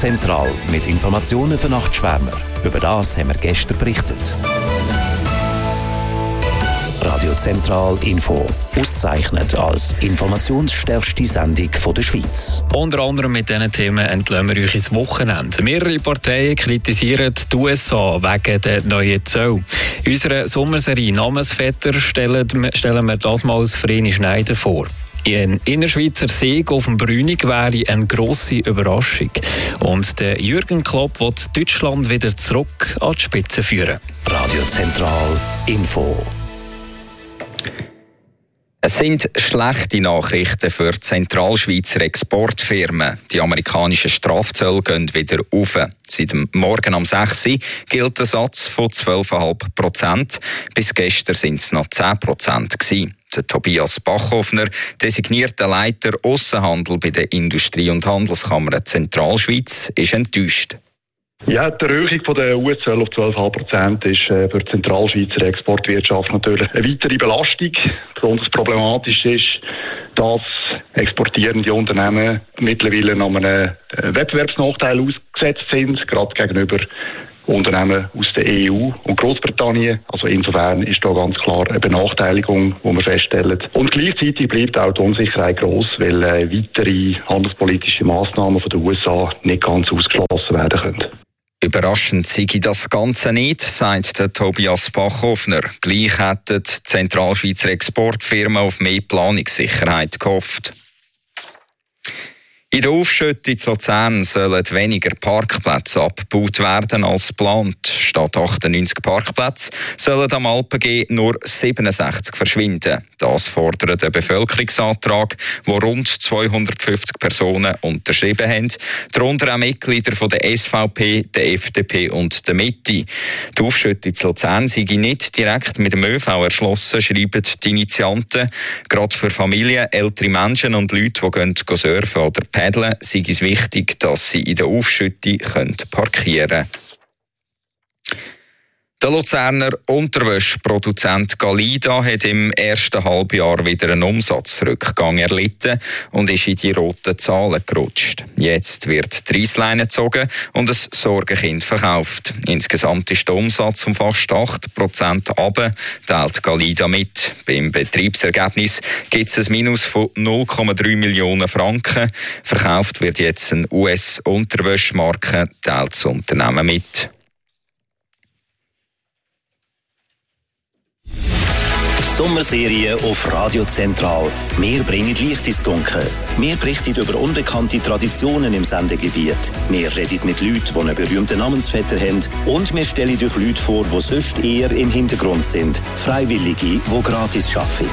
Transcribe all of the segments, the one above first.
Zentral mit Informationen für Nachtschwärmer. Über das haben wir gestern berichtet. Radio Zentral Info. Ausgezeichnet als informationsstärkste Sendung der Schweiz. Unter anderem mit diesen Themen entlassen wir euch ins Wochenende. Mehrere Parteien kritisieren die USA wegen der neuen Zölle. In unserer Sommerserie «Namensvetter» stellen wir das mal als Vreni Schneider vor. Ein Innerschweizer Sieg auf dem Brünig wäre eine grosse Überraschung. Und der Jürgen Klopp will Deutschland wieder zurück an die Spitze führen. Radio Zentral Info. Es sind schlechte Nachrichten für die Zentralschweizer Exportfirmen. Die amerikanischen Strafzölle gehen wieder auf. Seit dem Morgen um 6 Uhr gilt ein Satz von 12,5%. Bis gestern sind es noch 10% gewesen. Der Tobias Bachhoffner, designierter Leiter Aussenhandel bei der Industrie- und Handelskammer Zentralschweiz, ist enttäuscht. Ja, die Erhöhung der US-Zölle auf 12,5% ist für die Zentralschweizer Exportwirtschaft natürlich eine weitere Belastung. Besonders problematisch ist, dass exportierende Unternehmen mittlerweile an einem Wettbewerbsnachteil ausgesetzt sind, gerade gegenüber Unternehmen aus der EU und Großbritannien. Also insofern ist da ganz klar eine Benachteiligung, die wir feststellen. Und gleichzeitig bleibt auch die Unsicherheit gross, weil weitere handelspolitische Massnahmen von den USA nicht ganz ausgeschlossen werden können. Überraschend sei das Ganze nicht, sagt der Tobias Bachhoffner. Gleich hätten die Zentralschweizer Exportfirmen auf mehr Planungssicherheit gehofft. In der Aufschütte in Luzern sollen weniger Parkplätze abgebaut werden als geplant. Statt 98 Parkplätze sollen am Alpengeh nur 67 verschwinden. Das fordert der Bevölkerungsantrag, wo rund 250 Personen unterschrieben haben, darunter auch Mitglieder der SVP, der FDP und der Mitte. Die Aufschütte in Luzern sei nicht direkt mit dem ÖV erschlossen, schreiben die Initianten. Gerade für Familien, ältere Menschen und Leute, die gehen surfen oder paddeln, sei es wichtig, dass sie in der Aufschütte parkieren können. Der Luzerner Unterwäscheproduzent Galida hat im ersten Halbjahr wieder einen Umsatzrückgang erlitten und ist in die roten Zahlen gerutscht. Jetzt wird die Reissleine gezogen und ein Sorgenkind verkauft. Insgesamt ist der Umsatz um fast 8% runter, teilt Galida mit. Beim Betriebsergebnis gibt es ein Minus von 0,3 Millionen Franken. Verkauft wird jetzt eine US-Unterwäschmarke, teilt das Unternehmen mit. Sommerserie auf Radio Zentral. Wir bringen Licht ins Dunkel. Wir berichten über unbekannte Traditionen im Sendegebiet. Wir reden mit Leuten, die einen berühmten Namensvetter haben. Und wir stellen euch Leute vor, die sonst eher im Hintergrund sind. Freiwillige, die gratis arbeiten.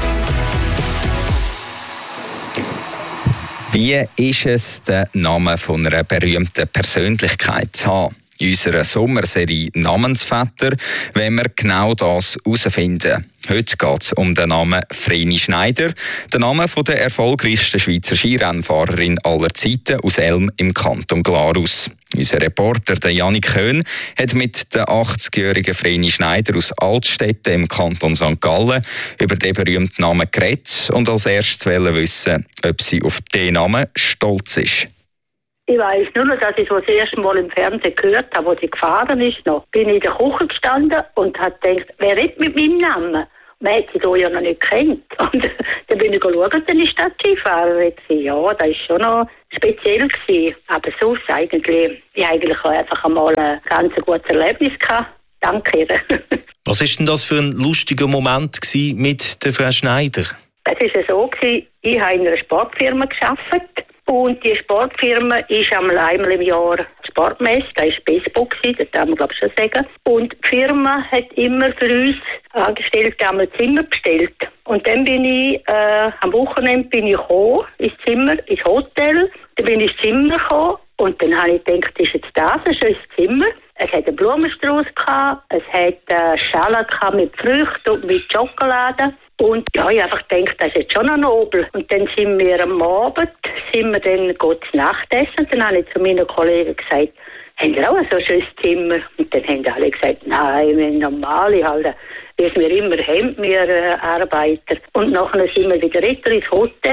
Wie ist es, den Namen von einer berühmten Persönlichkeit zu haben? In unserer Sommerserie «Namensvetter» wollen wir genau das herausfinden. Heute geht es um den Namen Vreni Schneider, den Namen von der erfolgreichsten Schweizer Skirennfahrerin aller Zeiten aus Elm im Kanton Glarus. Unser Reporter Janik Köhn hat mit der 80-jährigen Vreni Schneider aus Altstetten im Kanton St. Gallen über den berühmten Namen geredet und als erstes wissen, ob sie auf diesen Namen stolz ist. Ich weiss nur noch, dass ich das erste Mal im Fernsehen gehört habe, als sie gefahren ist. Bin ich in der Küche gestanden und habe gedacht, wer redet mit meinem Namen? Man hat sie da ja noch nicht gekannt. Und dann bin ich schauen und dann ist das Skifahrerin. Ja, das war schon noch speziell gewesen. Aber sonst eigentlich, ich eigentlich einfach einmal ein ganz gutes Erlebnis gehabt. Danke ihr. Was war denn das für ein lustiger Moment mit der Frau Schneider? Es war so, ich habe in einer Sportfirma gearbeitet. Und die Sportfirma ist einmal im Jahr Sportmesse, das war Baseball, das darf man glaube ich schon sagen. Und die Firma hat immer für uns Angestellte einmal Zimmer bestellt. Und dann bin ich, am Wochenende gekommen, ins Zimmer, ins Hotel. Dann bin ich ins Zimmer gekommen und dann habe ich gedacht, ist jetzt das ein schönes Zimmer? Es hat einen Blumenstrauß gehabt, es hat Schalen mit Früchten und mit Schokolade. Und ja, ich einfach gedacht, das ist jetzt schon ein Nobel. Und dann sind wir am Abend, dann zu Nachtessen. Und dann habe ich zu meinen Kollegen gesagt, haben wir auch so ein schönes Zimmer? Und dann haben alle gesagt, nein, wir haben normale halt, wie es wir immer haben, wir Arbeiter. Und nachher sind wir wieder retour ins Hotel.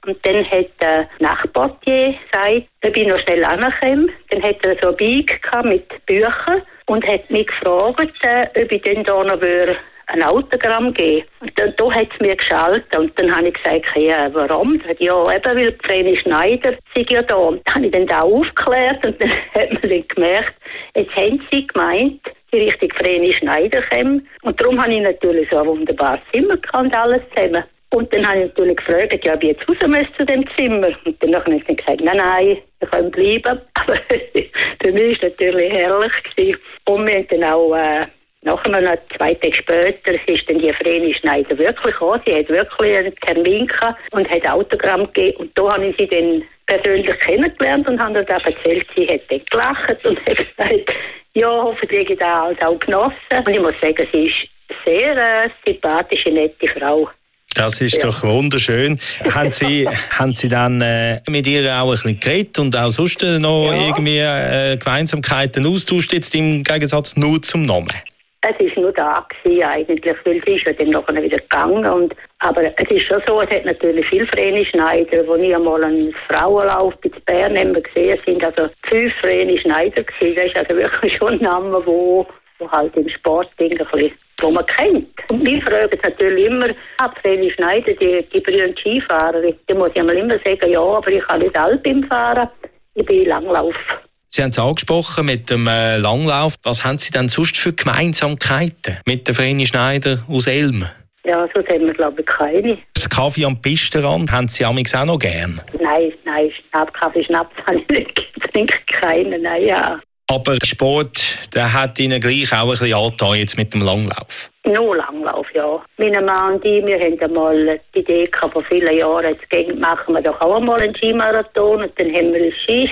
Und dann hat der Nachtportier gesagt, ob ich noch schnell ankomme. Dann hat er so ein Bike mit Büchern und hat mich gefragt, ob ich dann da noch ein Autogramm geben. Und da hat es mir geschaltet. Und dann habe ich gesagt, ja, warum? Ja, eben, weil Vreni Schneider sei ja da. Und dann habe ich dann da aufgeklärt und dann hat man dann gemerkt, jetzt haben sie gemeint, die Richtung Vreni Schneider kommen. Und darum habe ich natürlich so ein wunderbares Zimmer gehabt und alles zusammen. Und dann habe ich natürlich gefragt, ja, ob ich jetzt raus müsste zu dem Zimmer. Und dann habe ich gesagt, nein, wir können bleiben. Aber für mich war es natürlich herrlich gewesen. Und wir haben dann auch nachher, 2 Tage später, ist dann die Vreni Schneider wirklich gekommen. Sie hat wirklich einen Termin gehabt und hat Autogramm gegeben. Und da habe ich sie dann persönlich kennengelernt und habe dann erzählt, sie hat dann gelacht und hat gesagt, ja, hoffentlich habe ich das auch genossen. Und ich muss sagen, sie ist eine sehr sympathische, nette Frau. Das ist doch wunderschön. haben Sie dann mit ihr auch ein bisschen geredet und auch sonst noch irgendwie Gemeinsamkeiten austauscht, jetzt im Gegensatz nur zum Namen? Es war nur da eigentlich, weil sie ist ja dann nachher wieder gegangen. Aber es ist schon so, es hat natürlich viele Vreni Schneider, wo ich einmal einen Frauenlauf bei Bern gesehen sind, also 5 Vreni Schneider gewesen. Das ist also wirklich schon ein Name, wo halt im Sport irgendwie, wo man kennt. Und wir fragen natürlich immer, Vreni Schneider, die berühmte Skifahrerin, die muss ich einmal immer sagen, ja, aber ich kann nicht Alpin fahren, ich bin Langlauf. Sie haben es angesprochen mit dem Langlauf. Was haben Sie denn sonst für Gemeinsamkeiten mit der Vreni Schneider aus Elm? Ja, sonst haben wir, glaube ich, keine. Das Kaffee am Pistenrand haben Sie amigs auch noch gern? Nein, Kaffee, Schnaps habe ich nicht. Ich trinke keinen, nein, ja. Aber der Sport, der hat Ihnen gleich auch ein bisschen angetan jetzt mit dem Langlauf? Nur Langlauf, ja. Mein Mann und ich, wir haben einmal die Idee gehabt, vor vielen Jahren, jetzt machen wir doch auch einmal einen Skimarathon und dann haben wir einen Ski.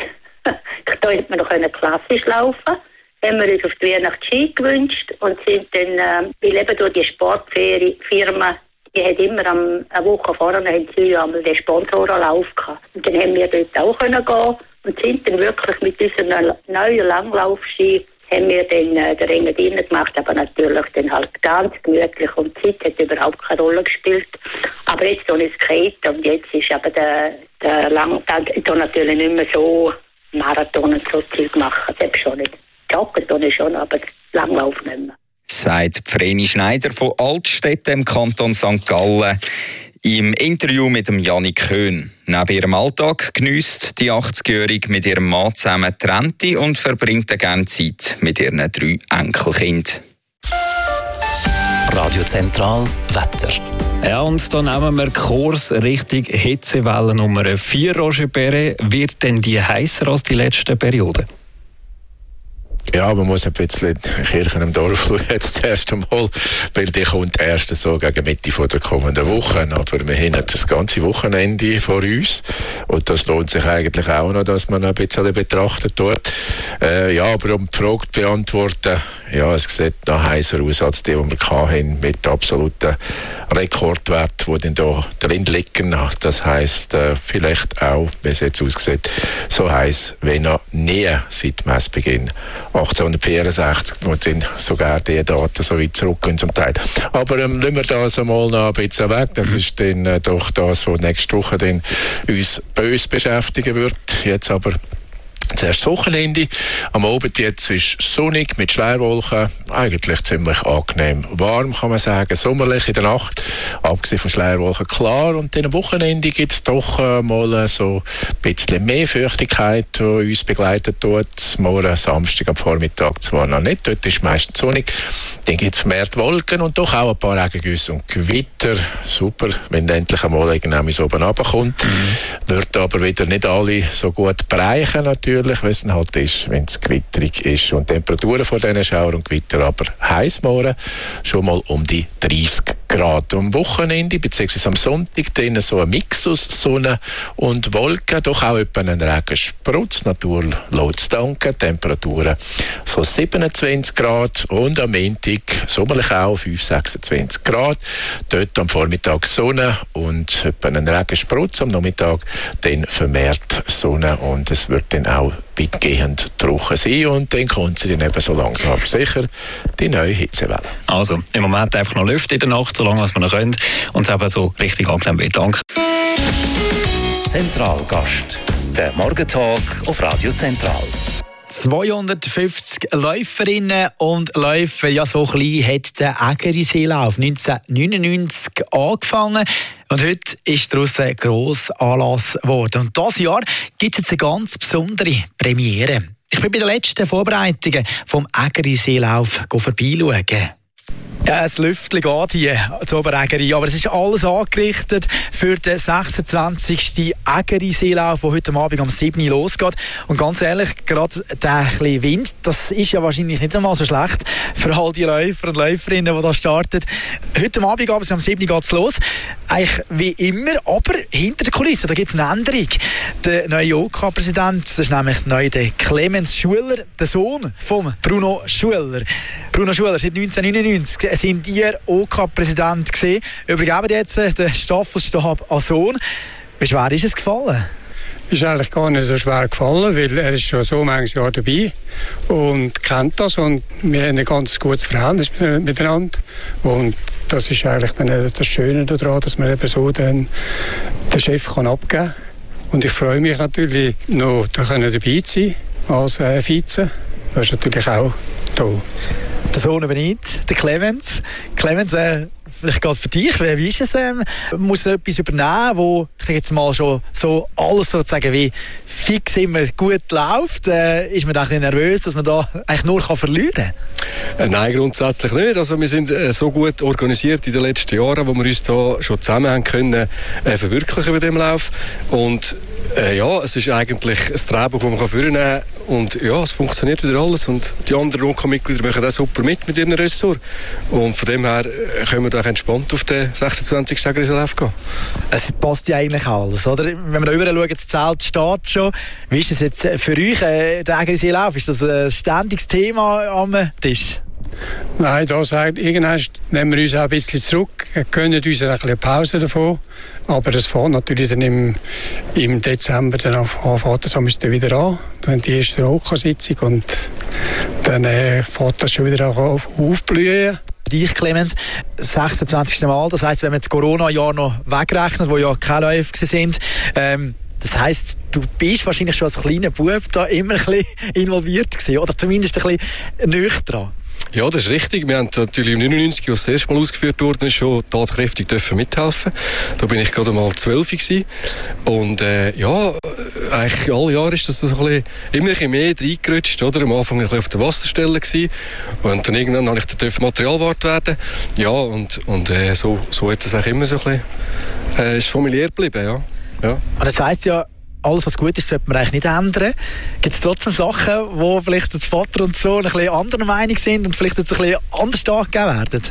Da hätte man noch klassisch laufen. Haben wir uns auf die Weihnacht Ski gewünscht und sind dann, weil eben durch die Sportfirma, die hat immer eine Woche vorher haben sie einmal den Sponsorenlauf gehabt. Und dann haben wir dort auch gehen und sind dann wirklich mit unseren neuen Langlaufski haben wir dann den Engadin gemacht, aber natürlich dann halt ganz gemütlich und die Zeit hat überhaupt keine Rolle gespielt. Aber jetzt habe ich Skate und jetzt ist aber der Langtag natürlich nicht mehr so Marathon und so Zeug machen, das schon nicht. Joggen tue ich schon, aber Langlauf nicht mehr. Sagt Vreni Schneider von Altstetten im Kanton St. Gallen im Interview mit dem Jannik Höhn. Neben ihrem Alltag geniesst die 80-Jährige mit ihrem Mann zusammen die Rente und verbringt gerne Zeit mit ihren 3 Enkelkindern. Radio Zentral Wetter. Ja, und dann nehmen wir Kurs Richtung Hitzewelle Nummer 4. Roger Perret, wird denn die heißer als die letzten Perioden? Ja, man muss ein bisschen Kirchen im Dorf schauen, jetzt das erste Mal, weil die kommt erst so gegen Mitte der kommenden Woche. Aber wir haben das ganze Wochenende vor uns und das lohnt sich eigentlich auch noch, dass man ein bisschen betrachtet tut. Ja, aber um die Frage zu beantworten, ja, es sieht noch heißer aus als die wir hatten, mit absoluten Rekordwerten, die dann da drin liegen. Das heisst, vielleicht auch, wie es jetzt aussieht, so heiß wie noch nie seit Messbeginn 1864, wo dann sogar die Daten so weit zurückgehen zum Teil. Aber lassen wir das einmal noch ein bisschen weg. Das ist dann doch das, was nächste Woche dann uns böse beschäftigen wird. Jetzt aber zuerst das Wochenende. Am Abend jetzt ist sonnig mit Schleierwolken. Eigentlich ziemlich angenehm warm, kann man sagen. Sommerlich in der Nacht. Abgesehen von Schleierwolken klar. Und dann am Wochenende gibt es doch mal so ein bisschen mehr Feuchtigkeit, die uns begleitet tut. Morgen Samstag am Vormittag zwar noch nicht. Dort ist meistens sonnig. Dann gibt es vermehrt Wolken und doch auch ein paar Regengüsse und Gewitter. Super, wenn endlich einmal irgendwas oben runterkommt. Wird aber wieder nicht alle so gut bereichen natürlich, wie es halt ist, wenn es gewitterig ist. Und die Temperaturen von diesen Schauer und Gewitter aber heiß morgen schon mal um die 30 Grad. Am Wochenende bzw. am Sonntag dann so ein Mix aus Sonne und Wolken, doch auch etwa einen Regensprutz. Natur lässt es danken. Temperaturen so 27 Grad und am Montag sommerlich auch 5-26 Grad. Dort am Vormittag Sonne und etwa einen Regensprutz. Am Nachmittag dann vermehrt Sonne und es wird dann auch weitgehend trocken sein und dann kommt sie dann eben so langsam aber sicher die neue Hitzewelle. Also im Moment einfach noch lüften in der Nacht, solange wir noch können und es eben so richtig angenehm wird. Danke. Zentralgast. Der Morgentalk auf Radio Zentral. 250 Läuferinnen und Läufer, ja, so klein hat der Ägeriseelauf 1999 angefangen und heute ist daraus ein grosser Anlass geworden. Und dieses Jahr gibt es jetzt eine ganz besondere Premiere. Ich bin bei den letzten Vorbereitungen vom Ägeriseelauf vorbeischauen. Ja, ein Lüftchen geht hier zur Oberägeri, aber es ist alles angerichtet für den 26. Ägeriseelauf, der heute Abend um 7 Uhr losgeht. Und ganz ehrlich, gerade der bisschen Wind, das ist ja wahrscheinlich nicht einmal so schlecht für all die Läufer und Läuferinnen, die da starten. Heute Abend um 7 Uhr geht es los. Eigentlich wie immer, aber hinter der Kulisse, da gibt es eine Änderung. Der neue OK-Präsident, das ist nämlich neu der Clemens Schueller, der Sohn von Bruno Schueller. Bruno Schueller, seit 1999 sind ihr OK-Präsident gewesen. Übergeben jetzt den Staffelstab an Sohn. Wie schwer ist es gefallen? Ist eigentlich gar nicht so schwer gefallen, weil er ist schon so manches Jahr dabei und kennt das und wir haben ein ganz gutes Verhältnis miteinander und das ist eigentlich das Schöne daran, dass man eben so den Chef abgeben kann. Und ich freue mich natürlich noch, da dabei zu sein als Vize. Das ist natürlich auch toll. Der Sohn übernimmt, der Clemens. Clemens, vielleicht geht es für dich. Wie ist es? Muss er etwas übernehmen, wo, ich sage jetzt mal, schon so alles sozusagen wie fix immer gut läuft? Ist man da ein bisschen nervös, dass man da eigentlich nur verlieren kann? Nein, grundsätzlich nicht. Also wir sind so gut organisiert in den letzten Jahren, wo wir uns da schon zusammen haben können verwirklichen bei dem Lauf. Und ja, es ist eigentlich ein Drehbuch, das man vornehmen kann. Und ja, es funktioniert wieder alles. Und die anderen OK-Mitglieder machen auch super mit ihren Ressorts. Und von dem her können wir da entspannt auf den 26. Ägeriseelauf gehen. Es passt ja eigentlich alles, oder? Wenn wir da rüber schauen, das Zelt steht schon. Wie ist das jetzt für euch, der Ägeriseelauf? Ist das ein ständiges Thema am Tisch? Nein, da sagt, irgendwann nehmen wir uns auch ein bisschen zurück, gönnen uns ein bisschen Pause davon. Aber es fängt natürlich dann im Dezember dann fängt das wieder an. Dann die erste OK-Sitzung und dann fängt das schon wieder aufblühen. Dich, Clemens, 26. Mal, das heisst, wenn wir das Corona-Jahr noch wegrechnen, wo ja keine Läufe sind, das heisst, du bist wahrscheinlich schon als kleiner Bub da immer ein bisschen involviert gewesen, oder zumindest ein bisschen näher dran. Ja, das ist richtig. Wir haben natürlich im 99, als das erste Mal ausgeführt wurde, schon tatkräftig mithelfen. Da bin ich gerade mal 12 gewesen. Und ja, eigentlich alle Jahre ist das so immer ein bisschen mehr reingerutscht, oder? Am Anfang ein bisschen auf der Wasserstelle gewesen. Und dann irgendwann habe ich Materialwart werden. Ja, und so hat es auch immer so ein bisschen, ist familiär geblieben, ja. Ja. Und das heisst ja, alles, was gut ist, sollte man eigentlich nicht ändern. Gibt es trotzdem Sachen, wo vielleicht das Vater und Sohn ein bisschen anderer Meinung sind und vielleicht jetzt ein bisschen anders angegeben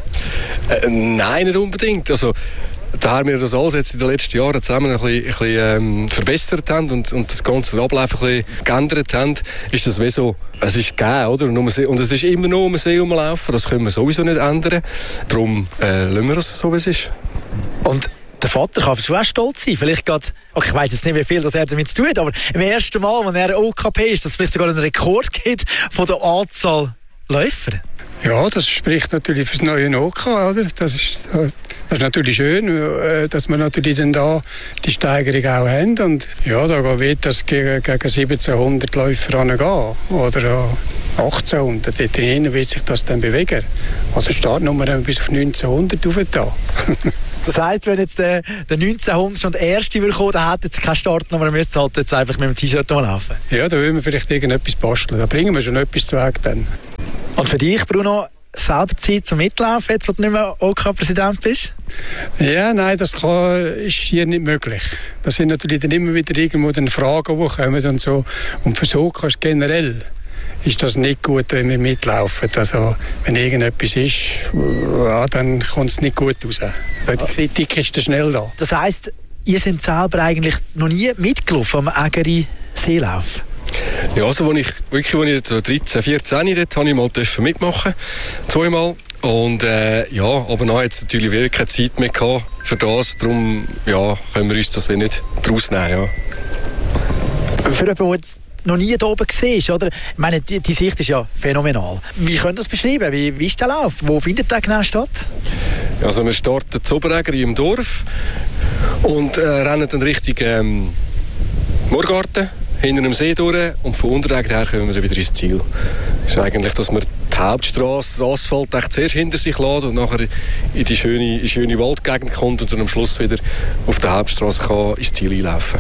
werden? Nein, nicht unbedingt. Also, da wir das alles jetzt in den letzten Jahren zusammen ein bisschen verbessert haben und das ganze Ablauf ein bisschen geändert haben, ist das wie so, es ist gegeben, oder? Und es ist immer noch um See herumlaufen, das können wir sowieso nicht ändern. Darum lassen wir es so, wie es ist. Und der Vater kann schon stolz sein. Vielleicht geht, okay, ich weiss jetzt nicht, wie viel das er damit zu tun hat, aber im ersten Mal, wenn er OKP ist, dass es vielleicht sogar einen Rekord gibt von der Anzahl Läufer. Ja, das spricht natürlich für das neue OK, oder? Das ist natürlich schön, dass wir natürlich dann da die Steigerung auch haben. Und ja, da wird das gegen 1700 Läufer angehen. Oder 1800. Dort drinnen wird sich das dann bewegen. Also Startnummer bis auf 1900 rauf da. Das heisst, wenn jetzt der 1900 schon der Erste will kommen, dann hat jetzt keine Startnummer, dann müsst ihr halt jetzt einfach mit dem T-Shirt laufen. Ja, da wollen wir vielleicht irgendetwas basteln. Da bringen wir schon etwas zu Weg dann. Und für dich, Bruno, selber Zeit zum Mitlaufen, jetzt, wo du nicht mehr OK-Präsident bist? Ja, nein, das ist hier nicht möglich. Das sind natürlich dann immer wieder irgendwo dann Fragen, die kommen und so. Und für so generell ist das nicht gut, wenn wir mitlaufen. Also, wenn irgendetwas ist, ja, dann kommt es nicht gut raus. Die Kritik ist dann schnell da. Das heisst, ihr seid selber eigentlich noch nie mitgelaufen am Ägeriseelauf? Ja, also als ich so 13, 14 dort habe ich mal mitmachen, zweimal. Und ja, aber dann hat es natürlich wirklich keine Zeit mehr gehabt für das. Darum ja, können wir uns das nicht daraus nehmen. Ja. Für jemanden, der jetzt noch nie hier oben war, oder? Ich meine, die Sicht ist ja phänomenal. Wie könnt ihr das beschreiben? Wie ist der Lauf? Wo findet der genau statt? Also wir starten zu Oberägeri im Dorf und rennen dann Richtung Moorgarten, hinter dem See durch und von Unterweg her kommen wir dann wieder ins Ziel. Das ist eigentlich, dass man die Hauptstrasse, den Asphalt echt zuerst hinter sich lässt und nachher in die schöne Waldgegend kommt und dann am Schluss wieder auf der Hauptstrasse kann ins Ziel einlaufen.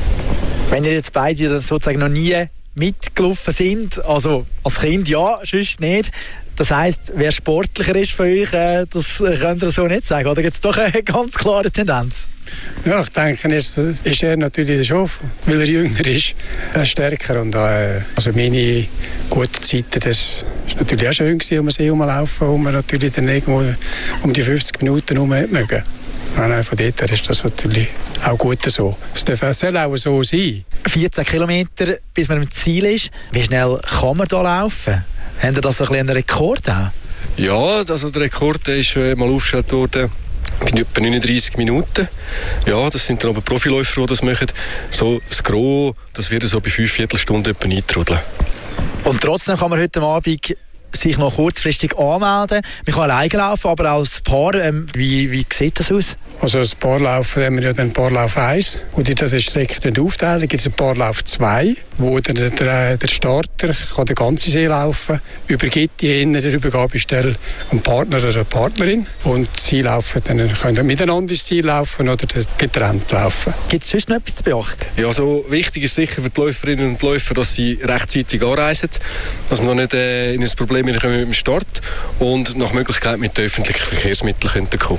Wenn ihr jetzt beide sozusagen noch nie mitgelaufen sind, also als Kind ja, sonst nicht, das heisst, wer sportlicher ist von euch, das könnt ihr so nicht sagen, oder gibt es doch eine ganz klare Tendenz? Ja, ich denke, ist er natürlich schon, weil er jünger ist, stärker. Und also meine guten Zeiten, das war natürlich auch schön gewesen, um den See herumlaufen, wo man natürlich dann irgendwo um die 50 Minuten herum mögen. Nein, von dort her ist das natürlich auch gut so. Es soll auch so sein. 14 Kilometer, bis man im Ziel ist. Wie schnell kann man da laufen? Haben Sie da so ein bisschen einen Rekord auch? Ja, also der Rekord ist mal aufgestellt worden in etwa 39 Minuten. Ja, das sind dann aber Profiläufer, die das machen. So das Gros, das wird so bei 5 Viertelstunden etwa eintrudeln. Und trotzdem kann man heute Abend sich noch kurzfristig anmelden. Man kann alleine laufen, aber als Paar, wie sieht das aus? Also als Paarlauf haben wir ja den Paarlauf 1, wo die diese Strecke nicht aufteilen. Dann gibt es einen Paarlauf 2, wo der Starter kann den ganzen See laufen, übergibt die in der Übergabestelle einem Partner oder einer Partnerin und sie laufen, dann können miteinander ins Ziel laufen oder getrennt laufen. Gibt es sonst noch etwas zu beachten? Ja, so wichtig ist sicher für die Läuferinnen und Läufer, dass sie rechtzeitig anreisen, dass man noch nicht in ein Problem mit dem Start und nach Möglichkeit mit den öffentlichen Verkehrsmitteln kommen.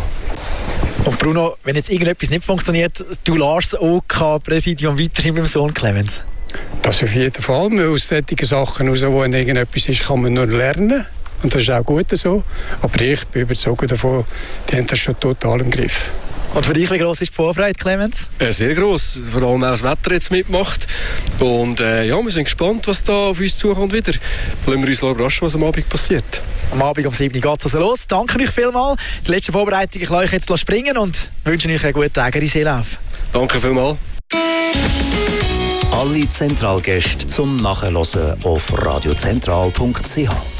Und Bruno, wenn jetzt irgendetwas nicht funktioniert, du lässt das OK-Präsidium weiterhin beim Sohn Clemens? Das auf jeden Fall. Aus solchen Sachen, wo irgendetwas ist, kann man nur lernen. Und das ist auch gut so. Aber ich bin überzeugt davon, die haben das schon total im Griff. Und für dich, wie gross ist die Vorfreude, Clemens? Sehr gross, vor allem auch das Wetter jetzt mitmacht. Und ja, wir sind gespannt, was da auf uns zukommt wieder. Lassen wir uns überraschen, was am Abend passiert. Am Abend um 7 Uhr geht es also los. Danke euch vielmals. Die letzte Vorbereitung ich lasse euch jetzt springen und wünsche euch einen guten Ägeri-Seelauf. Danke vielmals. Alle Zentralgäste zum Nachhören auf radiozentral.ch.